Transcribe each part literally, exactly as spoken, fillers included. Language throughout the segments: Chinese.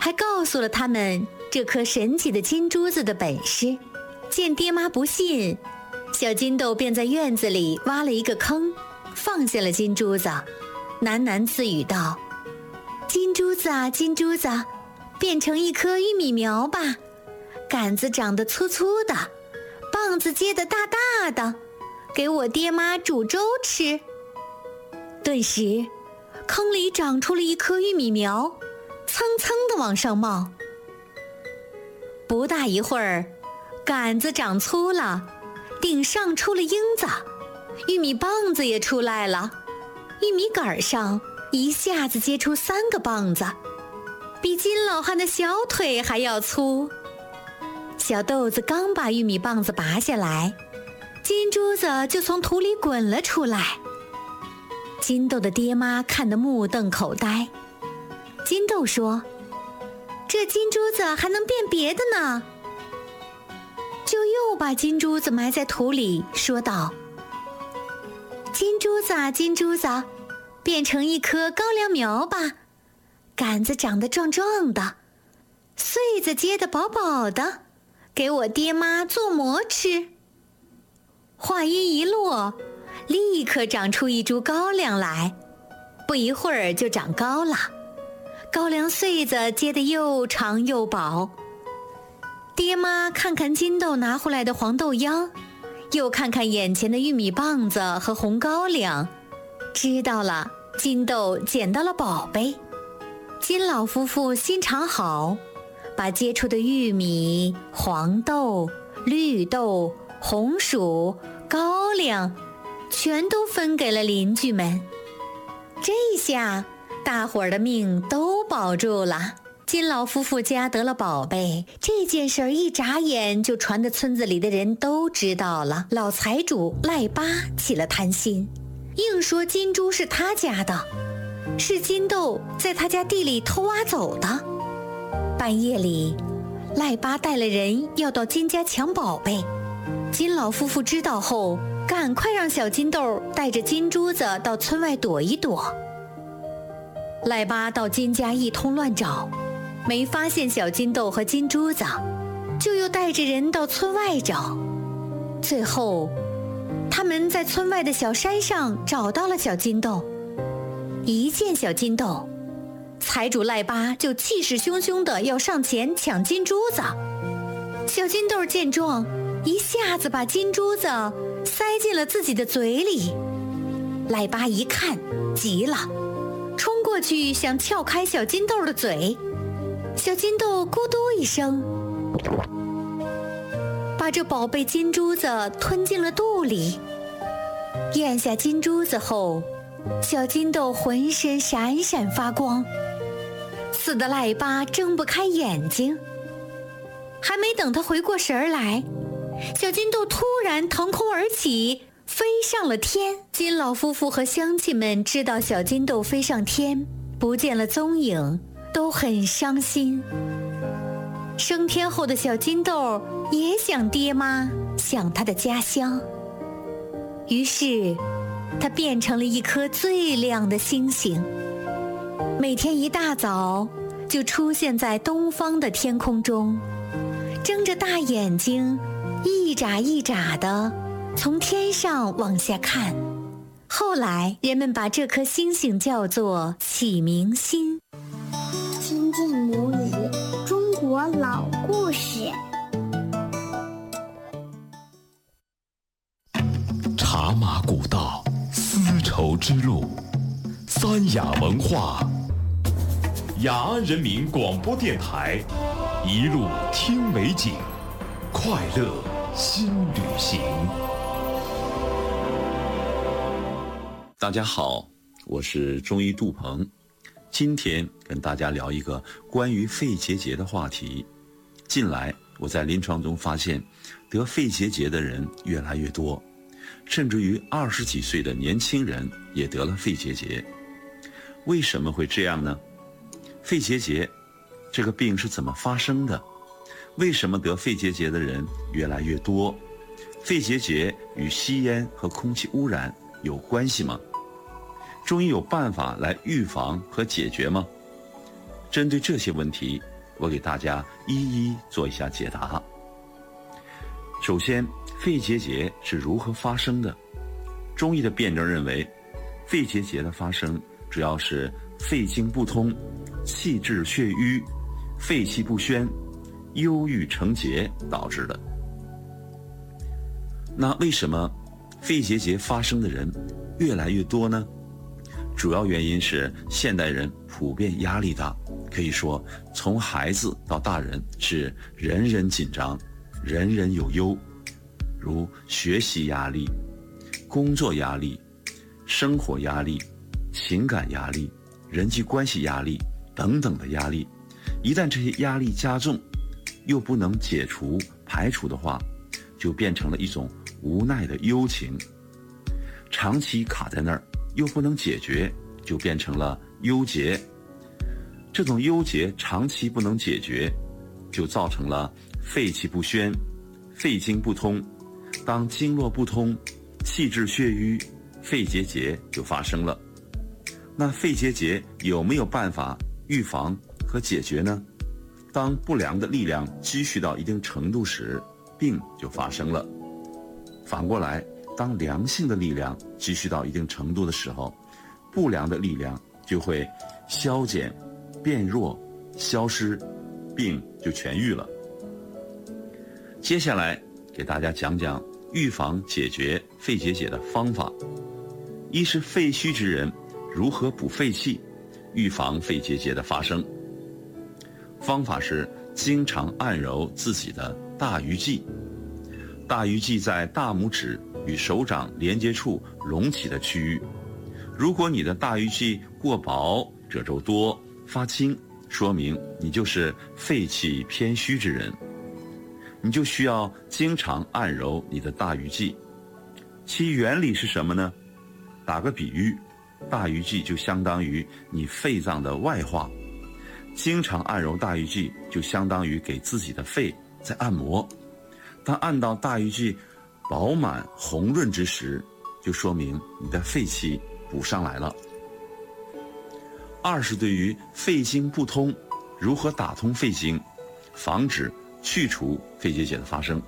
还告诉了他们这颗神奇的金珠子的本事。见爹妈不信，小金豆便在院子里挖了一个坑，放下了金珠子，喃喃自语道：金珠子啊，金珠子，变成一棵玉米苗吧，杆子长得粗粗的，棒子结得大大的，给我爹妈煮粥吃。顿时坑里长出了一棵玉米苗，蹭蹭地往上冒。不大一会儿，杆子长粗了，顶上出了缨子，玉米棒子也出来了，玉米杆上一下子结出三个棒子，比金老汉的小腿还要粗。小豆子刚把玉米棒子拔下来，金珠子就从土里滚了出来。金豆的爹妈看得目瞪口呆。金豆说：这金珠子还能变别的呢。就又把金珠子埋在土里，说道：金珠子啊，金珠子，变成一棵高粱苗吧，杆子长得壮壮的，穗子结得饱饱的，给我爹妈做馍吃。话音一落，立刻长出一株高粱来，不一会儿就长高了，高粱穗子结得又长又饱。爹妈看看金豆拿回来的黄豆秧，又看看眼前的玉米棒子和红高粱，知道了金豆捡到了宝贝。金老夫妇心肠好，把结出的玉米、黄豆、绿豆、红薯、高粱全都分给了邻居们。这下大伙儿的命都保住了。金老夫妇家得了宝贝，这件事儿一眨眼就传得村子里的人都知道了。老财主赖八起了贪心，硬说金珠是他家的，是金豆在他家地里偷挖走的。半夜里，赖八带了人要到金家抢宝贝。金老夫妇知道后，赶快让小金豆带着金珠子到村外躲一躲。赖八到金家一通乱找，没发现小金豆和金珠子，就又带着人到村外找。最后他们在村外的小山上找到了小金豆。一见小金豆，财主赖八就气势汹汹地要上前抢金珠子。小金豆见状，一下子把金珠子塞进了自己的嘴里。赖八一看急了，冲过去想撬开小金豆的嘴。小金豆咕嘟一声，把这宝贝金珠子吞进了肚里。咽下金珠子后，小金豆浑身闪闪发光，刺得赖八睁不开眼睛。还没等他回过神来，小金豆突然腾空而起，飞上了天。金老夫妇和乡亲们知道小金豆飞上天，不见了踪影，都很伤心。升天后的小金豆也想爹妈，想他的家乡。于是他变成了一颗最亮的星星，每天一大早就出现在东方的天空中，睁着大眼睛，一眨一眨地从天上往下看。后来人们把这颗星星叫做启明星。 亲近母语，中国老故事。 茶马古道，丝绸之路，三雅文化。雅安人民广播电台，一路听美景，快乐新旅行。 大家好，我是中医杜鹏，今天跟大家聊一个关于肺结节的话题。近来我在临床中发现，得肺结节的人越来越多，甚至于二十几岁的年轻人也得了肺结节。为什么会这样呢？肺结节这个病是怎么发生的？为什么得肺结节的人越来越多？肺结节与吸烟和空气污染有关系吗？中医有办法来预防和解决吗？针对这些问题， 我给大家一一做一下解答。首先，肺结节是如何发生的？中医的辩证认为，肺结节的发生主要是肺经不通、气滞血瘀、肺气不宣、忧郁成结导致的。那为什么肺结节发生的人越来越多呢？主要原因是现代人普遍压力大，可以说从孩子到大人是人人紧张，人人有忧，如学习压力、工作压力、生活压力、情感压力、人际关系压力等等的压力。一旦这些压力加重，又不能解除排除的话，就变成了一种无奈的忧情，长期卡在那儿又不能解决，就变成了忧结。这种忧结长期不能解决，就造成了肺气不宣、肺经不通。当经络不通，气滞血瘀，肺结节就发生了。那肺结节有没有办法预防和解决呢？当不良的力量积蓄到一定程度时，病就发生了。反过来，当良性的力量积蓄到一定程度的时候，不良的力量就会消减、变弱、消失，病就痊愈了。接下来给大家讲讲预防解决肺结节的方法。一是肺虚之人如何补肺气，预防肺结节的发生。方法是经常按揉自己的大鱼际。大鱼际在大拇指与手掌连接处隆起的区域，如果你的大鱼际过薄、褶皱多、发青，说明你就是肺气偏虚之人，你就需要经常按揉你的大鱼际。其原理是什么呢？打个比喻，大鱼际就相当于你肺脏的外化，经常按揉大鱼际就相当于给自己的肺在按摩。当按到大鱼际饱满红润之时，就说明你的肺气补上来了。二是对于肺经不通，如何打通肺经，防止去除肺结节的发生。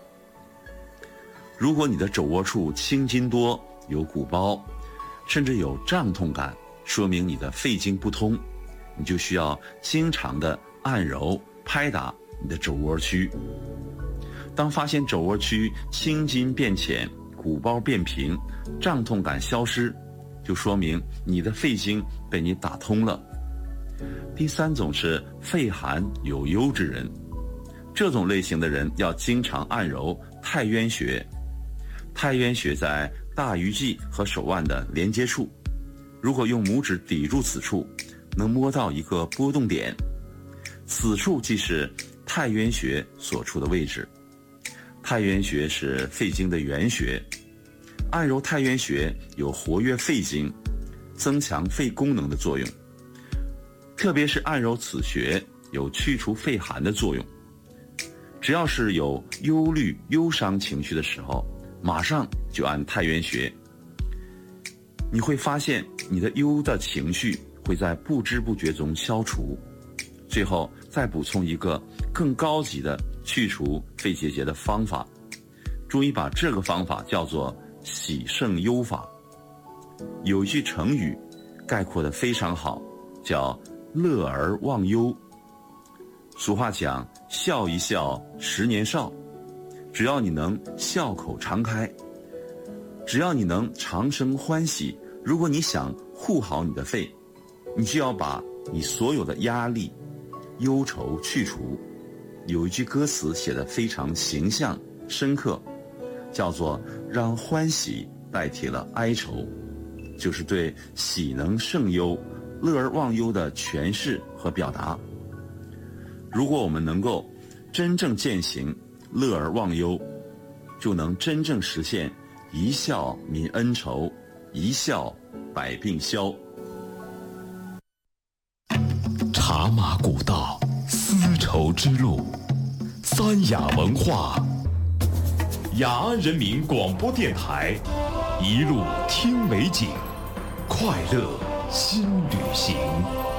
如果你的肘窝处青筋多，有鼓包，甚至有胀痛感，说明你的肺经不通，你就需要经常的按揉拍打你的肘窝区。当发现肘窝区青筋变浅、鼓包变平、胀痛感消失，就说明你的肺经被你打通了。第三种是肺寒有忧之人，这种类型的人要经常按揉太渊穴。太渊穴在大鱼际和手腕的连接处，如果用拇指抵住此处，能摸到一个波动点，此处即是太渊穴所处的位置。太渊穴是肺经的原穴，按揉太渊穴有活跃肺经、增强肺功能的作用，特别是按揉此穴有去除肺寒的作用。只要是有忧虑、忧伤情绪的时候，马上就按太渊穴，你会发现你的忧的情绪会在不知不觉中消除。最后再补充一个更高级的去除肺结节的方法，中医把这个方法叫做喜胜忧法。有一句成语概括得非常好，叫乐而忘忧。俗话讲，笑一笑十年少，只要你能笑口常开，只要你能长生欢喜，如果你想护好你的肺，你就要把你所有的压力、忧愁去除。有一句歌词写得非常形象深刻，叫做让欢喜代替了哀愁，就是对喜能胜忧、乐而忘忧的诠释和表达。如果我们能够真正践行乐而忘忧，就能真正实现一笑泯恩仇，一笑百病消。 茶马古道，丝绸之路，三雅文化，雅安人民广播电台，一路听美景，快乐新旅行。